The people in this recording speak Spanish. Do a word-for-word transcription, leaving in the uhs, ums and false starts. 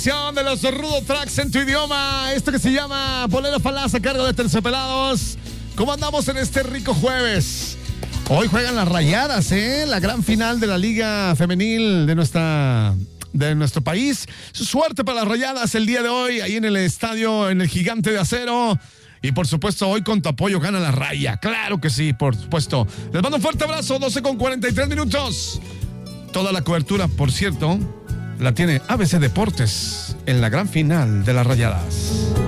De los Rudo Tracks en tu idioma, esto que se llama Bolero Falaz a cargo de Terciopelados. ¿Cómo andamos en este rico jueves? Hoy juegan las Rayadas, ¿eh? La gran final de la Liga Femenil de nuestra de nuestro país. Suerte para las Rayadas el día de hoy, ahí en el estadio, en el Gigante de Acero. Y por supuesto, hoy con tu apoyo gana la Raya. Claro que sí, por supuesto. Les mando un fuerte abrazo, doce con cuarenta y tres minutos. Toda la cobertura, por cierto, la tiene A B C Deportes en la gran final de las Rayadas.